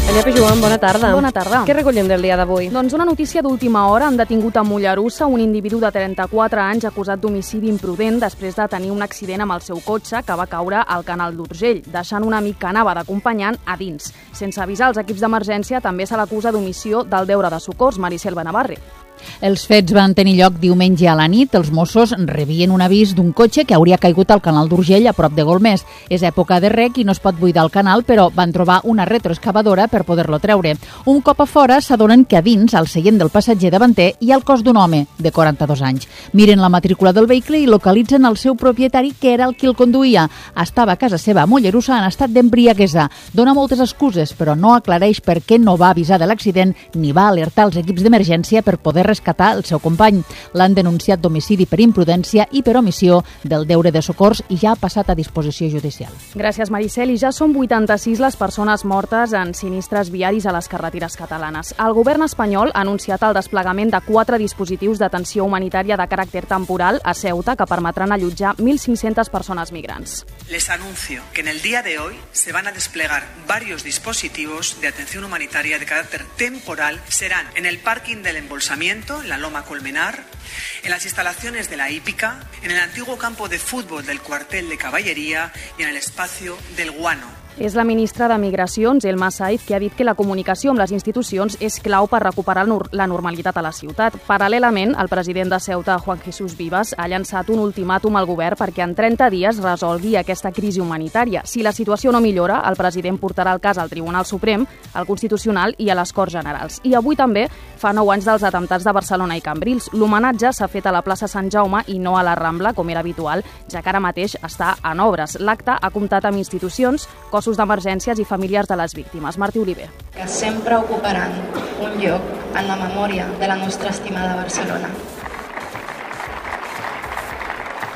Anya Joan, bona tarda. Bona tarda. Què recollem del dia d'avui? Doncs una notícia d'última hora. Han detingut a Mollerussa un individu de 34 anys acusat d'homicidi imprudent després de tenir un accident amb el seu cotxe que va caure al canal d'Urgell, deixant un amic que anava d'acompanyant a dins. Sense avisar els equips d'emergència, també se l'acusa d'omissió del deure de socors. Maricel Benavarri. Els fets van tenir lloc diumenge a la nit. Els Mossos rebien un avís d'un cotxe que hauria caigut al canal d'Urgell a prop de Golmés. És època de rec i no es pot buidar el canal, però van trobar una retroexcavadora per poder-lo treure. Un cop a fora s'adonen que a dins, al seient del passatger davanter, hi ha el cos d'un home de 42 anys. Miren la matrícula del vehicle i localitzen el seu propietari, que era el qui el conduïa. Estava a casa seva a Mollerussa en estat d'embriaguesa. Dona moltes excuses, però no aclareix per què no va avisar de l'accident ni va alertar els equips d'emergència per poder rescatar el seu company. L'han denunciat d'homicidi per imprudència i per omissió del deure de socors i ja ha passat a disposició judicial. Gràcies, Maricel. I ja són 86 les persones mortes en sinistres viaris a les carreteres catalanes. El govern espanyol ha anunciat el desplegament de 4 dispositius d'atenció humanitària de caràcter temporal a Ceuta que permetran allotjar 1.500 persones migrants. Les anuncio que en el día de hoy se van a desplegar varios dispositivos de atención humanitaria de carácter temporal. Serán en el parking del embolsamiento, en la Loma Colmenar, en las instalaciones de la hípica, en el antiguo campo de fútbol del cuartel de caballería y en el espacio del Guano. És la ministra de Migracions, Elma Saiz, que ha dit que la comunicació amb les institucions és clau per recuperar la normalitat a la ciutat. Paral·lelament, el president de Ceuta, Juan Jesús Vivas, ha llançat un ultimàtum al govern perquè en 30 dies resolgui aquesta crisi humanitària. Si la situació no millora, el president portarà el cas al Tribunal Suprem, al Constitucional i a les Corts Generals. I avui també fa 9 anys dels atemptats de Barcelona i Cambrils. L'homenatge s'ha fet a la plaça Sant Jaume i no a la Rambla, com era habitual, ja que ara mateix està en obres. L'acte ha comptat amb institucions, cossos d'emergències i familiars de les víctimes. Martí Oliver. Que sempre ocuparan un lloc en la memòria de la nostra estimada Barcelona.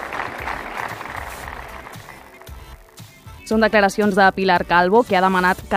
Són declaracions de Pilar Calvo, que ha demanat